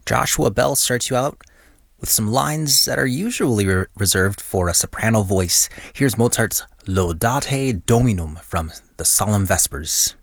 Joshua Bell starts you out with some lines that are usually reserved for a soprano voice. Here's Mozart's Laudate Dominum from the Solemn Vespers.